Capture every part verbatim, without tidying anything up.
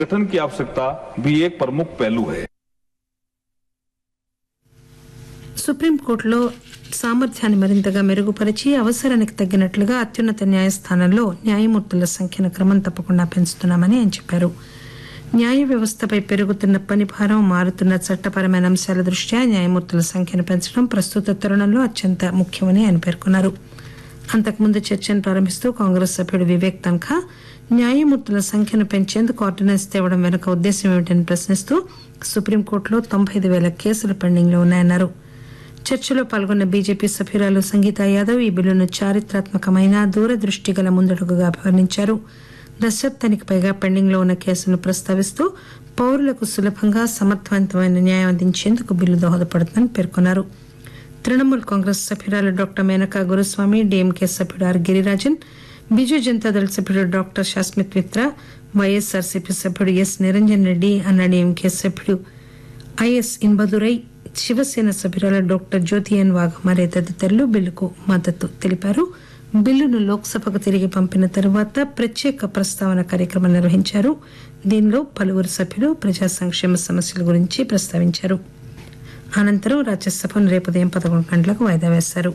गठन की आवश्यकता भी एक प्रमुख पहलू है। సుప్రీంకోర్టులో సామర్థ్యాన్ని మరింతగా మెరుగుపరిచి అవసరానికి తగ్గినట్లుగా అత్యున్నత న్యాయస్థానంలో న్యాయమూర్తుల సంఖ్యను క్రమం తప్పకుండా పెంచుతున్నామని ఆయన చెప్పారు. న్యాయ వ్యవస్థపై పెరుగుతున్న పనిభారం, మారుతున్న చట్టపరమైన అంశాల దృష్ట్యా న్యాయమూర్తుల సంఖ్యను పెంచడం ప్రస్తుత తరుణంలో అత్యంత ముఖ్యమని ఆయన పేర్కొన్నారు. అంతకుముందు చర్చను ప్రారంభిస్తూ కాంగ్రెస్ సభ్యుడు వివేక్ తన్ఖా న్యాయమూర్తుల సంఖ్యను పెంచేందుకు ఆర్డినెన్స్ తేవడం వెనుక ఉద్దేశం ఏమిటని ప్రశ్నిస్తూ సుప్రీంకోర్టులో తొంభై ఐదు వేల కేసులు పెండింగ్ లో ఉన్నాయన్నారు. చర్చలో పాల్గొన్న బీజేపీ సభ్యురాలు సంగీతా యాదవ్ ఈ బిల్లును చారిత్రాత్మకమైన దూరదృష్టి గల ముందడుగుగా అభివర్ణించారు. దశాబ్దానికి పైగా పెండింగ్ లో ఉన్న కేసులను ప్రస్తావిస్తూ పౌరులకు సులభంగా సమర్థవంతమైన న్యాయం అందించేందుకు బిల్లు దోహదపడుతుందని పేర్కొన్నారు. తృణమూల్ కాంగ్రెస్ సభ్యురాలు డాక్టర్ మేనకా గురుస్వామి, డీఎంకే సభ్యుడు ఆర్ గిరిరాజన్, బిజు జనతాదళ సభ్యుడు డాక్టర్ శాస్మిత్ మిత్రా, వైఎస్ఆర్సీపీ సభ్యుడు ఎస్ నిరంజన్ రెడ్డి, అన్నాడీఎంకే సభ్యుడు ఐఎస్ ఇన్బదురై, శివసేన సభ్యురాలు డాక్టర్ జ్యోతి ఎన్ వాఘమారే తదితరులు బిల్లుకు మద్దతు తెలిపారు. బిల్లును లోక్సభకు తిరిగి పంపిన తర్వాత ప్రత్యేక ప్రస్తావన కార్యక్రమం నిర్వహించారు. దీనిలో పలువురు సభ్యులు ప్రజా సంక్షేమ సమస్యల గురించి ప్రస్తావించారు. అనంతరం రాజ్యసభను రేపు ఉదయం పదకొండు గంటలకు వాయిదా వేశారు.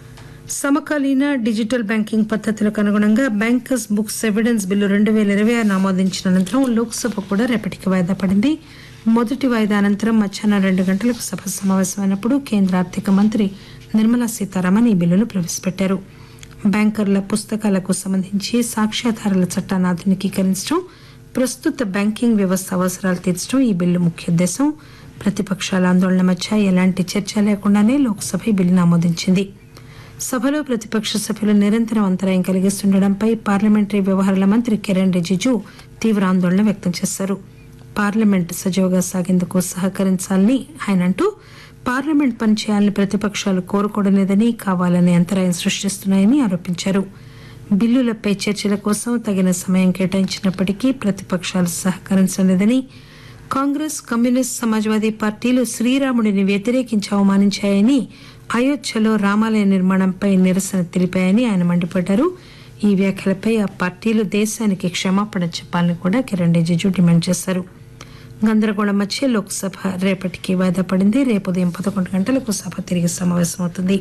సమకాలీన డిజిటల్ బ్యాంకింగ్ పద్దతులకు అనుగుణంగా బ్యాంకర్స్ బుక్స్ ఎవిడెన్స్ బిల్లు రెండు వేల ఇరవై ఆరు ఆమోదించిన అనంతరం లోక్సభ కూడా రేపటికి వాయిదా పడింది. మొదటి వాయిదా అనంతరం మధ్యాహ్నం రెండు గంటలకు సభ సమావేశమైనప్పుడు కేంద్ర ఆర్థిక మంత్రి నిర్మలా సీతారామన్ ఈ బిల్లును ప్రవేశపెట్టారు. బ్యాంకర్ల పుస్తకాలకు సంబంధించి సాక్ష్యాధారాల చట్టాన్ని ఆధునికీకరించడం, ప్రస్తుత బ్యాంకింగ్ వ్యవస్థ అవసరాలు తీర్చడం ఈ బిల్లు ముఖ్య ఉద్దేశం. ప్రతిపక్షాల ఆందోళన మధ్య ఎలాంటి చర్చ లేకుండానే లోక్సభ ఈ బిల్లును ఆమోదించింది. సభలో ప్రతిపక్ష సభ్యులు నిరంతరం అంతరాయం కలిగిస్తుండటంపై పార్లమెంటరీ వ్యవహారాల మంత్రి కిరణ్ రిజిజు తీవ్ర ఆందోళన వ్యక్తం చేశారు. పార్లమెంట్ సజావుగా సాగేందుకు సహకరించాలని ఆయన అంటూ పార్లమెంట్ పనిచేయాలని ప్రతిపక్షాలు కోరుకోవడం లేదని, కావాలని అంతరాయం సృష్టిస్తున్నాయని ఆరోపించారు. బిల్లులపై చర్చల కోసం తగిన సమయం కేటాయించినప్పటికీ ప్రతిపక్షాలు సహకరించడం లేదని, కాంగ్రెస్, కమ్యూనిస్ట్, సమాజ్వాదీ పార్టీలు శ్రీరాముడిని వ్యతిరేకించి అవమానించాయని, అయోధ్యలో రామాలయ నిర్మాణంపై నిరసన తెలిపాయని ఆయన మండిపడ్డారు. ఈ వ్యాఖ్యలపై ఆ పార్టీలు దేశానికి క్షమాపణ చెప్పాలని కూడా కిరణ్ రిజిజు డిమాండ్ చేశారు. గందరగోళం మధ్య లోక్సభ రేపటికి వాయిదా పడింది. రేపు ఉదయం పదకొండు గంటలకు సభ తిరిగి సమావేశమవుతుంది.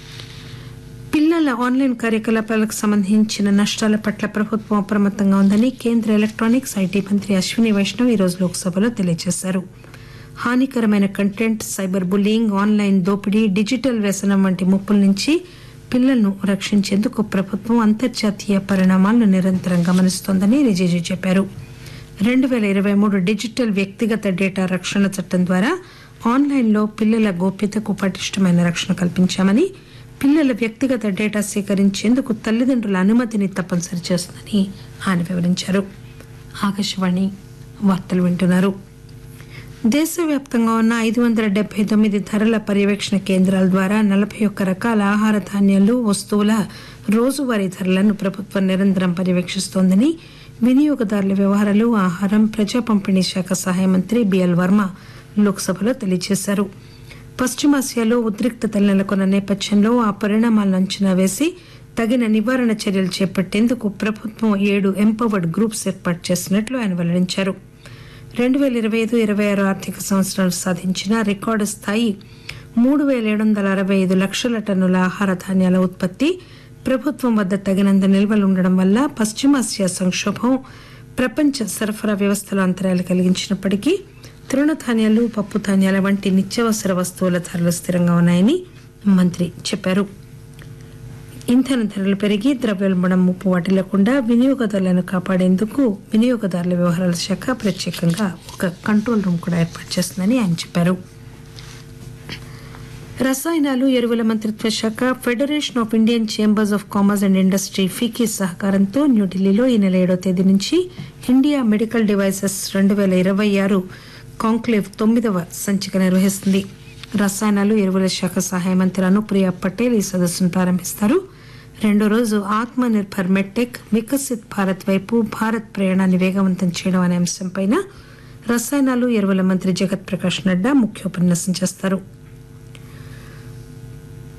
పిల్లల ఆన్లైన్ కార్యకలాపాలకు సంబంధించిన నష్టాల పట్ల ప్రభుత్వం అప్రమత్తంగా ఉందని కేంద్ర ఎలక్ట్రానిక్స్, ఐటీ మంత్రి అశ్విని వైష్ణవ్ ఈరోజు లోక్సభలో తెలియజేశారు. హానికరమైన కంటెంట్, సైబర్ బుల్లింగ్, ఆన్లైన్ దోపిడీ, డిజిటల్ వ్యసనం వంటి ముప్పుల నుంచి పిల్లలను రక్షించేందుకు ప్రభుత్వం అంతర్జాతీయ పరిణామాలను నిరంతరం గమనిస్తోందని రిజిజు చెప్పారు. రెండు వేల ఇరవై మూడు డిజిటల్ వ్యక్తిగత డేటా రక్షణ చట్టం ద్వారా ఆన్లైన్లో పిల్లల గోప్యతకు పటిష్టమైన రక్షణ కల్పించామని, పిల్లల వ్యక్తిగత డేటా సేకరించేందుకు తల్లిదండ్రుల అనుమతిని తప్పనిసరి చేస్తుందని ఆయన వివరించారు. ఆకాశవాణి వార్తలు వింటున్నారు. దేశవ్యాప్తంగా ఉన్న ఐదు వందల డెబ్బై తొమ్మిది ధరల పర్యవేక్షణ కేంద్రాల ద్వారా నలభై ఒక్క రకాల ఆహార ధాన్యాలు, వస్తువుల రోజువారీ ధరలను ప్రభుత్వం నిరంతరం పర్యవేక్షిస్తోందని వినియోగదారుల వ్యవహారాలు, ఆహారం, ప్రజా పంపిణీ శాఖ సహాయ మంత్రి బిఎల్ వర్మ లోక్సభలో తెలియజేశారు. పశ్చిమాసియాలో ఉద్రిక్తతలు నెలకొన్న నేపథ్యంలో ఆ పరిణామాలను అంచనా వేసి తగిన నివారణ చర్యలు చేపట్టేందుకు ప్రభుత్వం ఏడు ఎంపవర్డ్ గ్రూప్స్ ఏర్పాటు చేసినట్లు ఆయన వెల్లడించారు. రెండు వేల ఇరవై ఐదు ఇరవై ఆరు ఆర్థిక సంవత్సరాలు సాధించిన రికార్డు స్థాయి మూడు వేల ఏడు వందల అరవై ఐదు లక్షల టన్నుల ఆహార ధాన్యాల ఉత్పత్తి ప్రభుత్వం వద్ద తగినంత నిల్వలు ఉండడం వల్ల పశ్చిమాసియా సంక్షోభం ప్రపంచ సరఫరా వ్యవస్థలో అంతరాయాలు కలిగించినప్పటికీ తృణధాన్యాలు, పప్పు ధాన్యాల వంటి నిత్యావసర వస్తువుల ధరలు స్థిరంగా ఉన్నాయని మంత్రి చెప్పారు. ఇంధన ధరలు పెరిగి ద్రవ్యోల్బణం ముప్పు వాటిల్లకుండా వినియోగదారులను కాపాడేందుకు వినియోగదారుల వ్యవహారాల శాఖ ప్రత్యేకంగా ఒక కంట్రోల్ రూమ్ కూడా ఏర్పాటు చేస్తుందని ఆయన చెప్పారు. రసాయనాలు, ఎరువుల మంత్రిత్వ శాఖ, federation of Indian chambers of commerce and industry FICCI సహకారంతో న్యూఢిల్లీలో ఈ నెల ఏడో తేదీ నుంచి ఇండియా మెడికల్ డివైసెస్ రెండు వేల ఇరవై ఆరు కాంక్లేవ్ తొమ్మిదవ సంచిక నిర్వహిస్తుంది. రసాయనాలు, ఎరువుల శాఖ సహాయ మంత్రి అనుప్రియ పటేల్ ఈ సదస్సును ప్రారంభిస్తారు. రెండో రోజు ఆత్మ నిర్భర్ మెడ్టెక్, వికసిత్ భారత్ వైపు భారత్ ప్రయాణాన్ని వేగవంతం చేయడం అనే అంశంపై రసాయనాలు, ఎరువుల మంత్రి జగత్ ప్రకాష్ నడ్డా ముఖ్య ఉపన్యాసం చేస్తారు.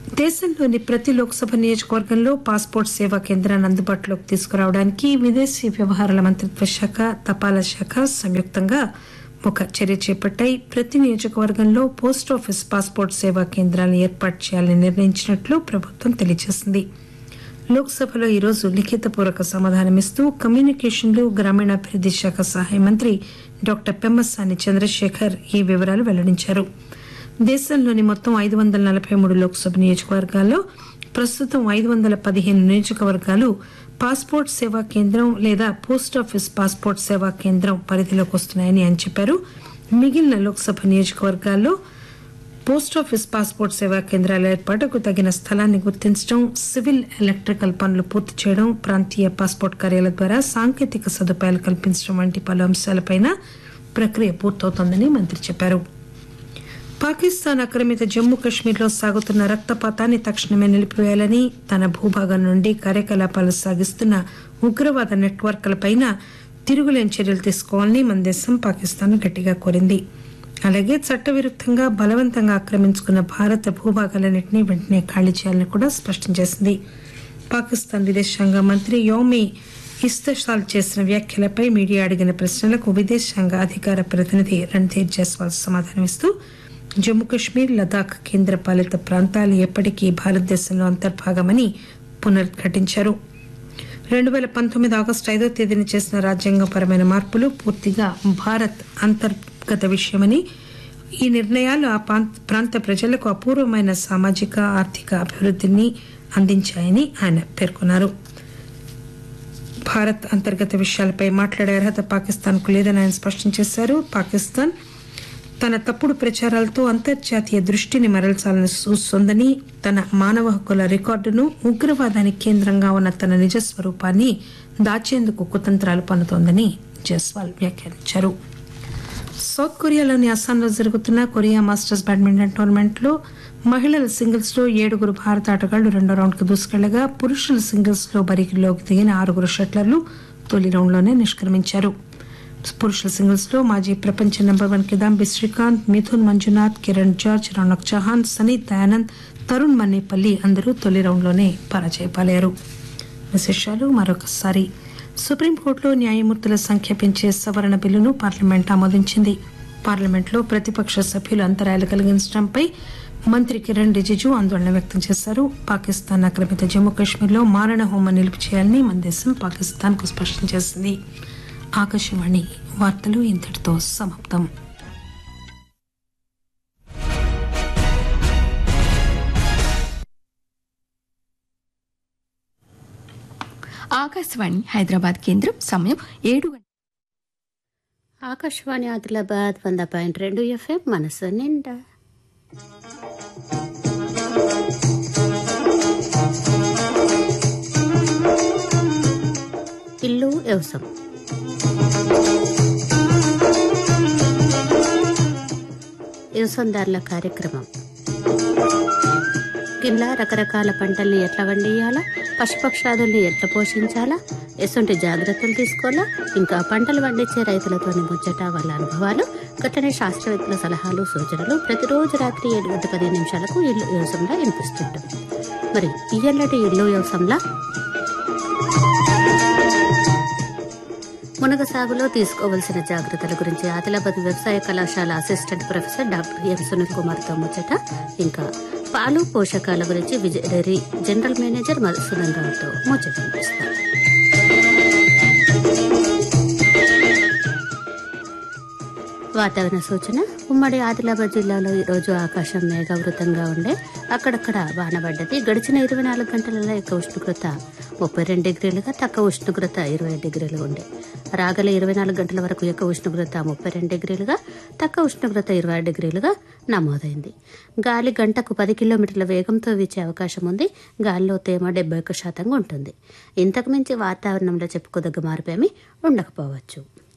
దేశంలోని ప్రతి లోక్సభ నియోజకవర్గంలో పాస్పోర్ట్ సేవా కేంద్రాన్ని అందుబాటులోకి తీసుకురావడానికి విదేశీ వ్యవహారాల మంత్రిత్వ శాఖ, తపాలా శాఖ సంయుక్తంగా ఒక చర్య చేపట్టాయి. ప్రతి నియోజకవర్గంలో పోస్టాఫీస్ పాస్పోర్ట్ సేవా కేంద్రాలను ఏర్పాటు చేయాలని నిర్ణయించినట్లు ప్రభుత్వం తెలియజేసింది. లోక్సభలో ఈరోజు లిఖితపూర్వక సమాధానమిస్తూ కమ్యూనికేషన్లు, గ్రామీణాభివృద్ది శాఖ సహాయ మంత్రి డాక్టర్ పెమ్మసాని చంద్రశేఖర్ ఈ వివరాలు వెల్లడించారు. దేశంలోని మొత్తం ఐదు వందల నలభై మూడు లోక్సభ నియోజకవర్గాల్లో ప్రస్తుతం ఐదు వందల పదిహేను నియోజకవర్గాలు పాస్పోర్ట్ సేవా కేంద్రం లేదా పోస్టాఫీస్ పాస్పోర్ట్ సేవా కేంద్రం పరిధిలోకి వస్తున్నాయని ఆయన చెప్పారు. మిగిలిన లోక్సభ నియోజకవర్గాల్లో పోస్టాఫీస్ పాస్పోర్ట్ సేవా కేంద్రాల ఏర్పాటుకు తగిన స్థలాన్ని గుర్తించడం, సివిల్, ఎలక్ట్రికల్ పనులు పూర్తి చేయడం, ప్రాంతీయ పాస్పోర్ట్ కార్యాలయాల ద్వారా సాంకేతిక సదుపాయాలు కల్పించడం వంటి పలు అంశాలపై ప్రక్రియ పూర్తవుతోందని మంత్రి చెప్పారు. పాకిస్తాన్ ఆక్రమిత జమ్మూ కశ్మీర్లో సాగుతున్న రక్తపాతాన్ని తక్షణమే నిలిపివేయాలని, తన భూభాగం నుండి కార్యకలాపాలు సాగిస్తున్న ఉగ్రవాద నెట్వర్క్లపై తిరుగులేని చర్యలు తీసుకోవాలని మన దేశం పాకిస్తాన్ గట్టిగా కోరింది. అలాగే చట్టవిరుద్దంగా బలవంతంగా ఆక్రమించుకున్న భారత భూభాగాలన్నింటినీ వెంటనే ఖాళీ చేయాలని కూడా స్పష్టం చేసింది. పాకిస్తాన్ విదేశాంగ మంత్రి యోమి ఇస్తషాల్ చేసిన వ్యాఖ్యలపై మీడియా అడిగిన ప్రశ్నలకు విదేశాంగ అధికార ప్రతినిధి రణ్ధీర్ జైస్వాల్ సమాధానమిస్తూ జమ్మూ కశ్మీర్, లదాఖ్ కేంద్ర పాలిత ప్రాంతాలు ఎప్పటికీ భారతదేశంలో అంతర్భాగమని పునరుద్ఘాటించారు. రెండు పేల పంతొమ్మిది ఆగస్టు ఐదో తేదీన చేసిన రాజ్యాంగపరమైన మార్పులు పూర్తిగా భారత్ అంతర్గత విషయమని, ఈ నిర్ణయాలు ఆ ప్రాంత ప్రజలకు అపూర్వమైన సామాజిక, ఆర్థిక అభివృద్ధిని అందించాయని ఆయన పేర్కొన్నారు. భారత్ అంతర్గత విషయాలపై మాట్లాడే అర్హత పాకిస్తాన్కు లేదని ఆయన స్పష్టం చేశారు. పాకిస్తాన్ తన తప్పుడు ప్రచారాలతో అంతర్జాతీయ దృష్టిని మరల్చాలని చూస్తోందని, తన మానవ హక్కుల రికార్డును, ఉగ్రవాదానికి కేంద్రంగా ఉన్న తన నిజ స్వరూపాన్ని దాచేందుకు కుతంత్రాలు పన్నుతోందని జైస్వాల్ వ్యాఖ్యానించారు. సౌత్ కొరియాలోని అస్సాంలో జరుగుతున్న కొరియా మాస్టర్స్ బ్యాడ్మింటన్ టోర్నమెంట్లో మహిళల సింగిల్స్ లో ఏడుగురు భారత ఆటగాళ్లు రెండో రౌండ్ కు దూసుకెళ్లగా, పురుషుల సింగిల్స్ లో బరిలోకి దిగిన ఆరుగురు షట్లర్లు తొలి రౌండ్లోనే నిష్క్రమించారు. పురుషుల సింగిల్స్ లో మాజీ ప్రపంచ number one Kidambi Srikanth, Mithun Manjunath, Kiran George, Raunak Chauhan, సనీత్ Dayanand, Tarun Mannepalli అందరూ తొలి రౌండ్లోనే పరాజయపాలయ్యారు. విశేషాలు మరొకసారి. సుప్రీంకోర్టులో న్యాయమూర్తుల సంఖ్య పెంచే సవరణ బిల్లును పార్లమెంట్ ఆమోదించింది. పార్లమెంట్లో ప్రతిపక్ష సభ్యులు అంతరాయాలు కలిగించడంపై మంత్రి కిరణ్ రిజిజు ఆందోళన వ్యక్తం చేశారు. పాకిస్తాన్ ఆక్రమిత జమ్మూ కశ్మీర్లో మారణ హోమం నిలుపు చేయాలని మన దేశం పాకిస్తాన్ కు స్పష్టం చేసింది. ఆకాశవాణి వార్తలు ఇంతటితో సమాప్తం. ఆకాశవాణి హైదరాబాద్ కేంద్రం. సమయం ఏడు. ఆకాశవాణి ఆదిలాబాద్ వంద పాయింట్ రెండు ఎఫ్ఎం మనసు నిండా. ఇల్లు వ్యవసాయం. వ్యవసాయదారుల కార్యక్రమం కింద రకరకాల పంటల్ని ఎట్లా వండియాలా, పశుపక్షాదుల్ని ఎట్లా పోషించాలా, ఎటువంటి జాగ్రత్తలు తీసుకోవాలా, ఇంకా పంటలు పండించే రైతులతో ముచ్చట, వాళ్ళ అనుభవాలు, గట్టనే శాస్త్రవేత్తల సలహాలు, సూచనలు ప్రతిరోజు రాత్రి ఏడు గంట పదిహేను నిమిషాలకు ఇల్లు వ్యవసాయంలో వినిపిస్తుంటుంది. మరి ఇయ్యల్లటి ఇల్లు వ్యవసాయంలో మునగ సాగులో తీసుకోవాల్సిన జాగ్రత్తల గురించి ఆదిలాబాద్ వ్యవసాయ కళాశాల assistant professor doctor M Sunil కుమార్తో ముచ్చట, ఇంకా పాలు పోషకాల గురించి విజయ డైరీ జనరల్ మేనేజర్ మధుసూదన్ రావుతో ముచ్చట వినిపిస్తారు. వాతావరణ సూచన. ఉమ్మడి ఆదిలాబాద్ జిల్లాలో ఈరోజు ఆకాశం మేఘావృతంగా ఉండే, అక్కడక్కడ వానబడ్డది. గడిచిన ఇరవై నాలుగు గంటలలో ఎక్కువ ఉష్ణోగ్రత ముప్పై రెండు డిగ్రీలుగా, తక్కువ ఉష్ణోగ్రత ఇరవై డిగ్రీలు ఉండే. రాగల ఇరవై నాలుగు గంటల వరకు ఎక్కువ ఉష్ణోగ్రత ముప్పై రెండు డిగ్రీలుగా, తక్కువ ఉష్ణోగ్రత ఇరవై డిగ్రీలుగా నమోదైంది. గాలి గంటకు పది కిలోమీటర్ల వేగంతో వీచే అవకాశం ఉంది. గాలిలో తేమ డెబ్బై ఒక్క శాతంగా ఉంటుంది. ఇంతకు మించి వాతావరణంలో చెప్పుకోదగ్గ మార్పేమీ ఉండకపోవచ్చు.